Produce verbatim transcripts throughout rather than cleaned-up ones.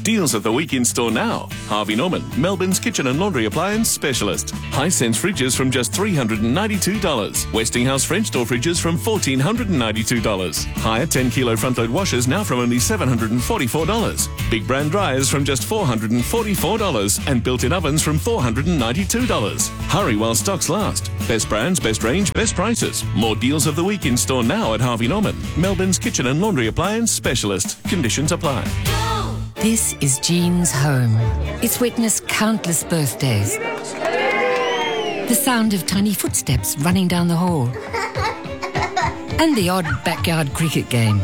Deals of the week in store now. Harvey Norman, Melbourne's kitchen and laundry appliance specialist. Hisense fridges from just three hundred ninety-two dollars. Westinghouse French door fridges from one thousand four hundred ninety-two dollars. Higher ten kilo front load washers now from only seven hundred forty-four dollars. Big brand dryers from just four hundred forty-four dollars. And built-in ovens from four hundred ninety-two dollars. Hurry while stocks last. Best brands, best range, best prices. More deals of the week in store now at Harvey Norman, Melbourne's kitchen and laundry appliance specialist. Conditions apply. This is Jean's home. It's witnessed countless birthdays. The sound of tiny footsteps running down the hall. And the odd backyard cricket game.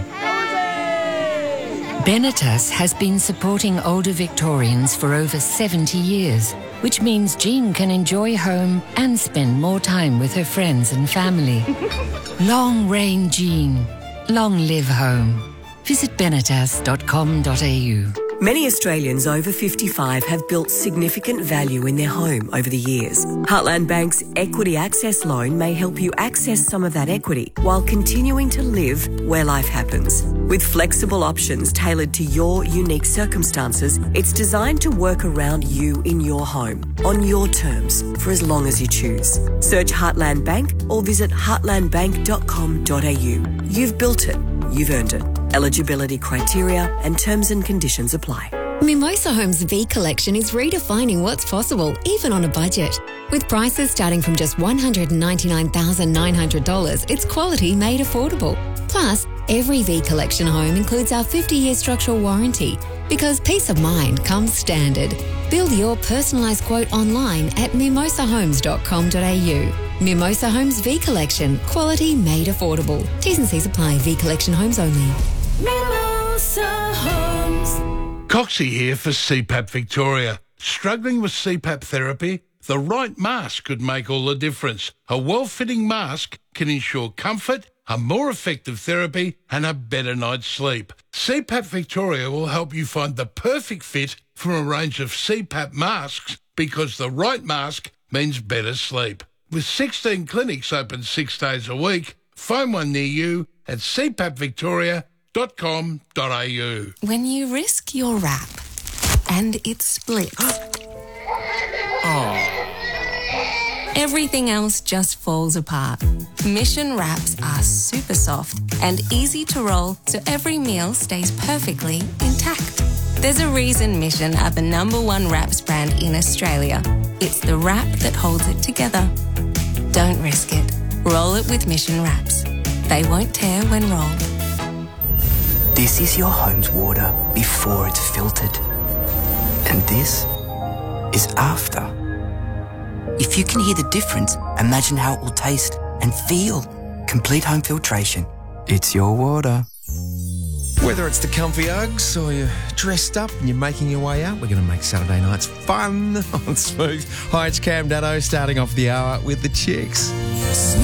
Benetas has been supporting older Victorians for over seventy years, which means Jean can enjoy home and spend more time with her friends and family. Long reign Jean. Long live home. Visit benetas dot com dot a u. Many Australians over fifty-five have built significant value in their home over the years. Heartland Bank's Equity Access Loan may help you access some of that equity while continuing to live where life happens. With flexible options tailored to your unique circumstances, it's designed to work around you in your home, on your terms, for as long as you choose. Search Heartland Bank or visit heartland bank dot com dot a u. You've built it. You've earned it. Eligibility criteria and terms and conditions apply. Mimosa Homes V Collection is redefining what's possible, even on a budget. With prices starting from just one hundred ninety-nine thousand nine hundred dollars, it's quality made affordable. Plus, every V Collection home includes our fifty-year structural warranty, because peace of mind comes standard. Build your personalised quote online at mimosa homes dot com dot a u. Mimosa Homes V Collection. Quality made affordable. T's and C's apply. V Collection homes only. Mimosa Homes. Coxie here for C PAP Victoria. Struggling with C PAP therapy? The right mask could make all the difference. A well-fitting mask can ensure comfort, a more effective therapy and a better night's sleep. C PAP Victoria will help you find the perfect fit from a range of C PAP masks, because the right mask means better sleep. With sixteen clinics open six days a week, find one near you at c pap victoria dot com dot a u. When you risk your wrap and it splits, Oh. everything else just falls apart. Mission wraps are super soft and easy to roll, so every meal stays perfectly intact. There's a reason Mission are the number one wraps brand in Australia. It's the wrap that holds it together. Don't risk it. Roll it with Mission wraps. They won't tear when rolled. This is your home's water before it's filtered. And this is after. If you can hear the difference, imagine how it will taste and feel. Complete home filtration. It's your water. Whether it's the comfy Uggs or you're dressed up and you're making your way out, we're going to make Saturday nights fun on Smooth. Hi, it's Cam Dado starting off the hour with the Chicks.